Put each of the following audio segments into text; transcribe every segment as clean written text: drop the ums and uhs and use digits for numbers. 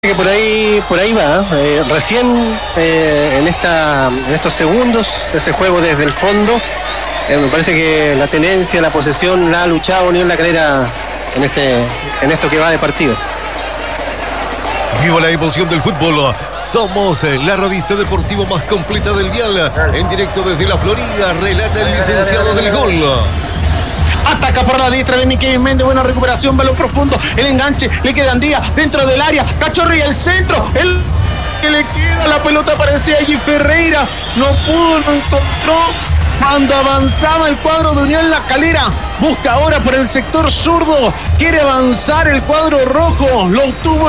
Que por ahí va. Recién en estos segundos, ese juego desde el fondo, me parece que la tenencia, la posesión la ha luchado Unión La Calera en esto que va de partido. Viva la emoción del fútbol. Somos la revista deportiva más completa del dial. En directo desde la Florida, relata el licenciado del gol. Ataca por la diestra, viene Kevin Méndez, buena recuperación, balón profundo, el enganche, le queda Andía dentro del área, Cachorro y el centro, el que le queda, la pelota parecía allí Ferreira, no pudo, no encontró. Cuando avanzaba el cuadro de Unión La Calera, busca ahora por el sector zurdo, quiere avanzar el cuadro rojo, lo tuvo.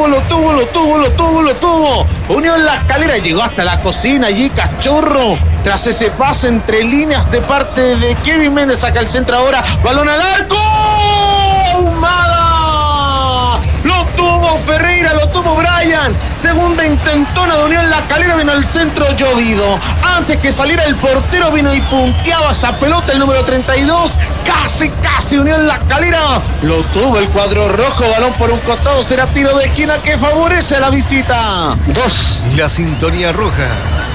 Unión La Calera llegó hasta la cocina allí, Cachorro, tras ese pase entre líneas de parte de Kevin Méndez, saca el centro ahora, balón al arco, Ahumada, lo tuvo Ferreira, lo tuvo Brian, segunda intentona de Unión La Calera, vino al centro Llovido, antes que saliera el portero vino y punteaba esa pelota el número 32, casi Unión La Calera, lo tuvo el cuadro rojo, balón por un costado, será tiro de esquina que favorece a la visita. La sintonía roja.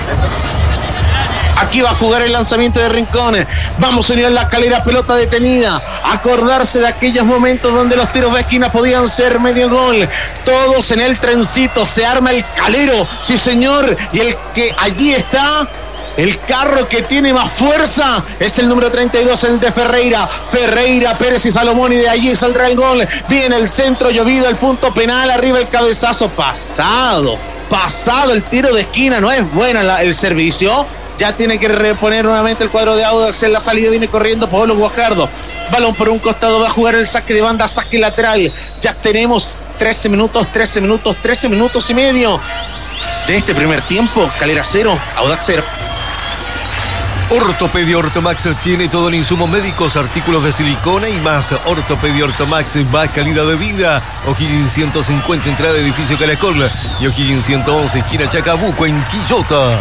Aquí va a jugar el lanzamiento de Rincón. Vamos, Unión La Calera, pelota detenida. Acordarse de aquellos momentos donde los tiros de esquina podían ser medio gol. Todos en el trencito. Se arma el calero. Sí, señor. Y el que allí está, el carro que tiene más fuerza, es el número 32, el de Ferreira. Ferreira, Pérez y Salomón. Y de allí saldrá el gol. Viene el centro, Llovido, el punto penal. Arriba el cabezazo. Pasado el tiro de esquina. No es buena el servicio. Ya tiene que reponer nuevamente el cuadro de Audax. En la salida viene corriendo Pablo Guajardo. Balón por un costado, va a jugar el saque de banda, saque lateral. Ya tenemos 13 minutos y medio de este primer tiempo. Calera 0, Audax 0. Ortopedia Ortomax tiene todo el insumo médicos, artículos de silicona y más. Ortopedia Ortomax, más calidad de vida. O'Higgins 150, entrada de edificio Caracol. Y O'Higgins 111, esquina Chacabuco, en Quillota.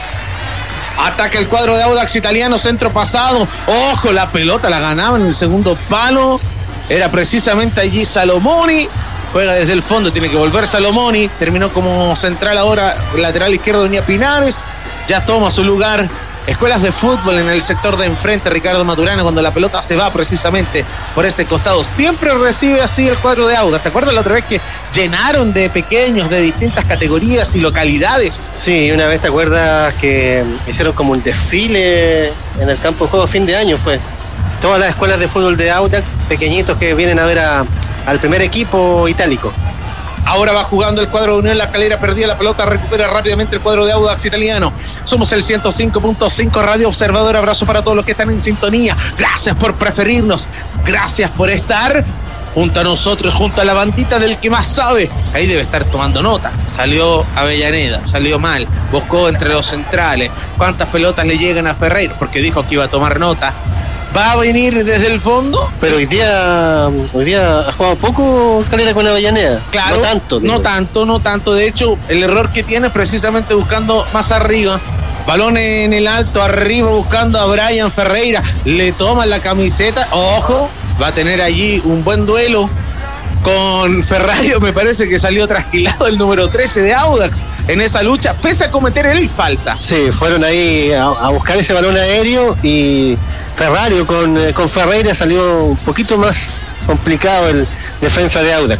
Ataca el cuadro de Audax Italiano, centro pasado. Ojo, la pelota la ganaba en el segundo palo. Era precisamente allí Salomoni. Juega desde el fondo, tiene que volver Salomoni. Terminó como central ahora, lateral izquierdo venía Pinares. Ya toma su lugar. Escuelas de fútbol en el sector de enfrente, Ricardo Maturana, cuando la pelota se va precisamente por ese costado. Siempre recibe así el cuadro de Audax. ¿Te acuerdas la otra vez que llenaron de pequeños de distintas categorías y localidades? Sí, una vez te acuerdas que hicieron como un desfile en el campo de juego, fin de año fue. Todas las escuelas de fútbol de Audax, pequeñitos que vienen a ver al primer equipo itálico. Ahora va jugando el cuadro de Unión La Calera, perdía la pelota, recupera rápidamente el cuadro de Audax Italiano. Somos el 105.5 Radio Observador, abrazo para todos los que están en sintonía. Gracias por preferirnos, gracias por estar junto a nosotros, junto a la bandita del que más sabe. Ahí debe estar tomando nota. Salió Avellaneda, salió mal, buscó entre los centrales. ¿Cuántas pelotas le llegan a Ferreira? Porque dijo que iba a tomar nota. Va a venir desde el fondo. Pero hoy día ha jugado poco Calera con Avellaneda. Claro, no tanto. De hecho, el error que tiene es precisamente buscando más arriba. Balón en el alto, arriba buscando a Brian Ferreira. Le toman la camiseta. Ojo, va a tener allí un buen duelo con Ferrario. Me parece que salió trasquilado el número 13 de Audax en esa lucha, pese a cometer él falta. Sí, fueron ahí a buscar ese balón aéreo y Ferrario con Ferreira salió un poquito más complicado el defensa de Audax.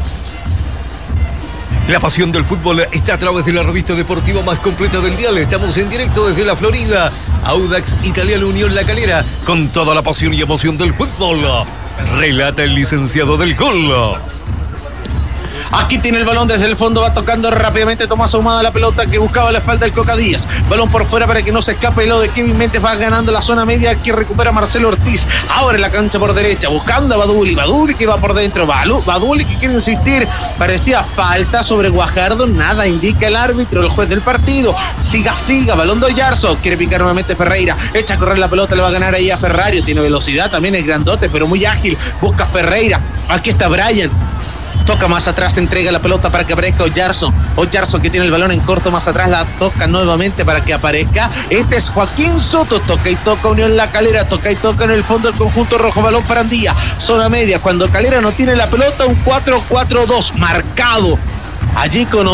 La pasión del fútbol está a través de la revista deportiva más completa del dial. Estamos en directo desde la Florida. Audax Italiano, Unión La Calera, con toda la pasión y emoción del fútbol. Relata el licenciado del gol. Aquí tiene el balón desde el fondo, va tocando rápidamente Tomás Ahumada la pelota que buscaba la espalda del Coca Díaz. Balón por fuera para que no se escape lo de Kevin Méndez, va ganando la zona media que recupera Marcelo Ortiz. Ahora en la cancha por derecha, buscando a Baduli que va por dentro, Baduli que quiere insistir, parecía falta sobre Guajardo, nada indica el árbitro, el juez del partido. Siga, balón de Oyarzo, quiere picar nuevamente Ferreira, echa a correr la pelota, le va a ganar ahí a Ferrario, tiene velocidad, también es grandote, pero muy ágil, busca Ferreira, aquí está Brian. Toca más atrás, entrega la pelota para que aparezca Oyarzo que tiene el balón en corto más atrás, la toca nuevamente para que aparezca. Este es Joaquín Soto, toca y toca Unión La Calera, toca y toca en el fondo el conjunto rojo, balón para Andía, zona media, cuando Calera no tiene la pelota, un 4-4-2 marcado Allí con